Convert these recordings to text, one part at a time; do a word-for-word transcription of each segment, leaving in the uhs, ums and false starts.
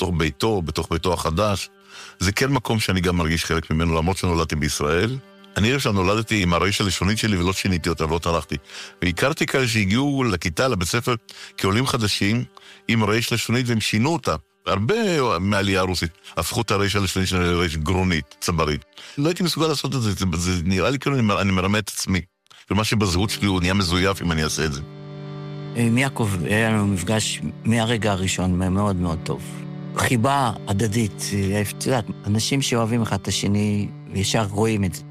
בתוך ביתו, בתוך ביתו החדש. זה כן מקום שאני גם מרגיש חלק ממנו, למרות שנולדתי בישראל. אני חושב שנולדתי עם הרייש הלשונית שלי ולא שיניתי אותה, לא טרחתי. והכרתי כאלה שהגיעו לכיתה, לבית ספר, כעולים חדשים, עם רייש לשונית, והם שינו אותה. הרבה מעלייה הרוסית, הפכו את הרייש הלשונית של רייש גרונית, צברית. לא הייתי מסוגל לעשות את זה, זה, זה נראה לי כאילו אני, אני מרמה את עצמי. ומה שבזהות שלי הוא נהיה מזויף אם אני אעשה את זה. עם יעקב היה לנו מפגש מהרגע הראשון מאוד מאוד טוב. חיבה הדדית, את יודעת, אנשים שאוהבים אחד את השני, ישר רואים את זה.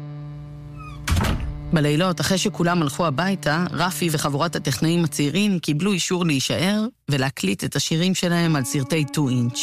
בלילות, אחרי שכולם הלכו הביתה, רפי וחבורת הטכנאים הצעירים קיבלו אישור להישאר ולהקליט את השירים שלהם על סרטי טו אינץ'.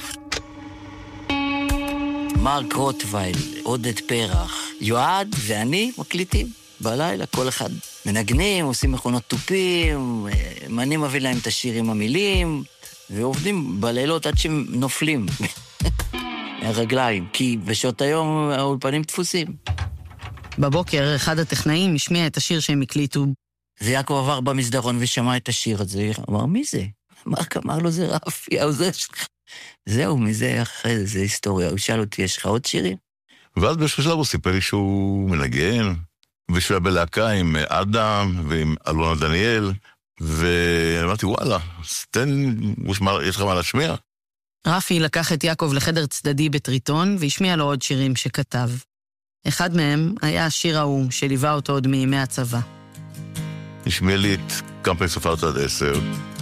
מרק רוטווייל, עודד פרח, יועד ואני מקליטים בלילה, כל אחד מנגנים, עושים מכונות טופים, אני מביא להם את השיר עם המילים, ועובדים בלילות עד שהם נופלים מהרגליים, כי בשעות היום האולפנים דפוסים. בבוקר אחד הטכנאים השמיע את השיר שהם הקליטו. ויעקב עבר במסדרון ושמע את השיר הזה, אמר, מי זה? מרק אמר לו, זה רפי, העוזר שלך. זהו, מזה אחרי זה, זה היסטוריה. הוא שאל אותי, יש לך עוד שירים? ואז באיזשהו שלב הוא סיפר לי שהוא מנגן, ושהוא היה בלהקה עם אדם ועם אלונה דניאל, ואמרתי, וואלה, תן, יש לך מה להשמיע? רפי לקח את יעקב לחדר צדדי בטריטון, והשמיע לו עוד שירים שכתב. אחד מהם היה השיר ההוא שליווה אותו עוד מימי הצבא. השמיע לי את כמה פעמים ספרת עד עשר.